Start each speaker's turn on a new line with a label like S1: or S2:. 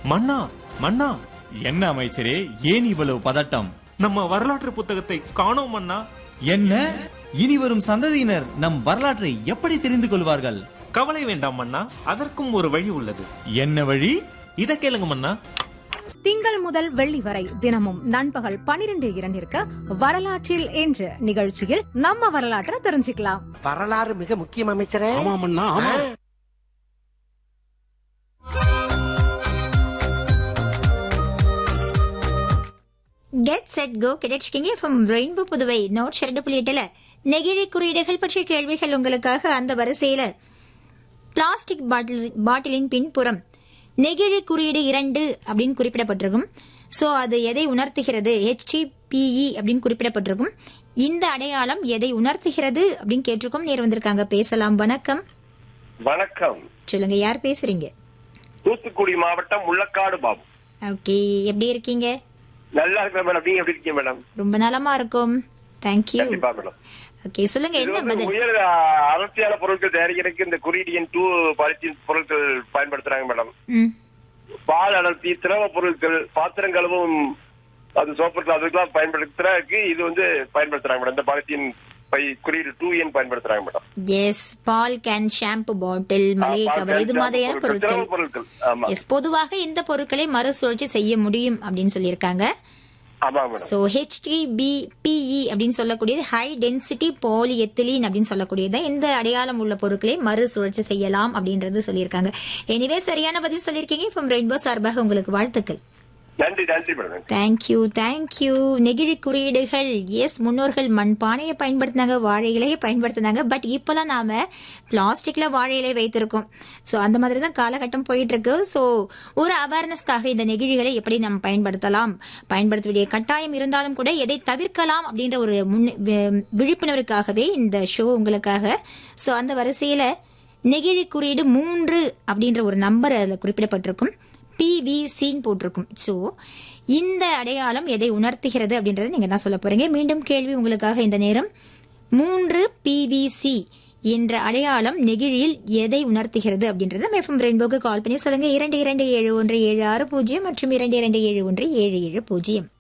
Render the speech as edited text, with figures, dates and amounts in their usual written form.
S1: மன்னா மன்னா,
S2: என்ன அமைச்சரே, ஏன் இவ்வளவு பதட்டம்?
S1: நம்ம வரலாற்று புத்தகத்தை காணோம் மன்னா.
S2: என்ன? இனி வரும் சந்ததியினர் நம் வரலாற்றை எப்படி தெரிந்து கொள்வார்கள்?
S1: கவலை வேண்டாம் மன்னா, அதற்கும் ஒரு வழி உள்ளது.
S2: என்ன வழி?
S1: இத கேளுங்க மன்னா.
S3: திங்கள் முதல் வெள்ளி வரை தினமும் நண்பகல் 12:02 வரலாற்றில் என்று நிகழ்ச்சியில் நம்ம வரலாற்றை தெரிஞ்சுக்கலாம்.
S4: வரலாறு மிக முக்கியம் அமைச்சரே.
S5: ஆமாமண்ணா, ஆமா.
S6: Get set go கிடைச்சிருக்கீங்க from rainbow Puduvai note 2.8 நெகிழி குறியீடுகள் பற்றிய கேள்விகள் உங்களுக்காக. அந்த வரிசையில பிளாஸ்டிக் பாட்டிலின் பின்புறம் நெகிழி குறியீடு 2 அப்படின்னு குறிப்பிடப்பட்டிருக்கும். ஸோ அது எதை உணர்த்துகிறது? HTPE அப்படின்னு குறிப்பிடப்பட்டிருக்கும். இந்த அடையாளம் எதை உணர்த்துகிறது அப்படின்னு கேட்டிருக்கோம். நேர் வந்திருக்காங்க, பேசலாம். வணக்கம்.
S7: வணக்கம்.
S6: சொல்லுங்க, யார் பேசுறீங்க?
S7: தூத்துக்குடி மாவட்டம் முள்ளக்காடு பாபு.
S6: ஓகே, எப்படி இருக்கீங்க?
S7: நல்லா இருக்கேன் மேடம். நீங்க எப்படி இருக்கீங்க மேடம்?
S6: ரொம்ப நலமா இருக்கும், தேங்க்யூ.
S7: கண்டிப்பா மேடம்.
S6: ஓகே, சொல்லுங்க, என்ன பதில்?
S7: உயர் அடர்த்தியான பொருட்கள் தயாரிக்கிறதுக்கு இந்த குறியீடு எண் 2 பாலித்தீன் பொருட்கள் பயன்படுத்துறாங்க மேடம். பால் அடர்த்தி, திரவ பொருட்கள், பாத்திரம் கழுவும் அது சோப்பு அதுக்கெல்லாம் பயன்படுத்துறதுக்கு இது பயன்படுத்துறாங்க மேடம். இந்த பாலித்தீன் குறியீடு 2N பயன்படுத்துறாங்க madam.
S6: S, ball can, shampoo பாட்டில், மளிகை கவர், இது மாதிரியான பொருட்கள். எஸ், பொதுவாக இந்த பொருட்களை மறுசுழற்சி செய்ய முடியும் அப்படின்னு சொல்லியிருக்காங்க. So HTPE அப்படின்னு சொல்லக்கூடியது ஹை டென்சிட்டி பாலிஎத்திலீன் அப்படின்னு சொல்லக்கூடியது இந்த அடையாளம் உள்ள பொருட்களை மறுசுழற்சி செய்யலாம் அப்படின்றது சொல்லியிருக்காங்க. எனிவே சரியான பதில் சொல்லியிருக்கீங்க. ஃப்ரம் ரெயின்போ சார்பாக உங்களுக்கு வாழ்த்துக்கள்.
S7: நன்றி நன்றி மேடம்.
S6: Thank you thank you. நெகிழி குறியீடுகள், எஸ், முன்னோர்கள் மண் பானையை பயன்படுத்தினாங்க, வாழை இலையை பயன்படுத்தினாங்க. பட் இப்பெல்லாம் நாம பிளாஸ்டிக்ல வாழை இலை வைத்திருக்கோம். ஸோ அந்த மாதிரி தான் காலகட்டம் போயிட்டு இருக்கு. ஸோ ஒரு அவேர்னஸ்க்காக இந்த நெகிழிகளை எப்படி நம்ம பயன்படுத்தலாம், பயன்படுத்த வேண்டிய கட்டாயம் இருந்தாலும் கூட எதை தவிர்க்கலாம் அப்படின்ற ஒரு விழிப்புணர்வுக்காகவே இந்த ஷோ உங்களுக்காக. ஸோ அந்த வரிசையில நெகிழி குறியீடு 3 அப்படின்ற ஒரு நம்பர் அதில் குறிப்பிடப்பட்டிருக்கும். PVCன்னு போட்டிருக்கும். ஸோ இந்த அடையாளம் எதை உணர்த்துகிறது அப்படின்றத நீங்க தான் சொல்ல போறீங்க. மீண்டும் கேள்வி உங்களுக்காக இந்த நேரம். 3 PVC என்ற அடையாளம் நெகிழியில் எதை உணர்த்துகிறது அப்படின்றத எஃப்எம் ரெயின்போக்கு கால் பண்ணி சொல்லுங்க. 227176 மற்றும் 227177.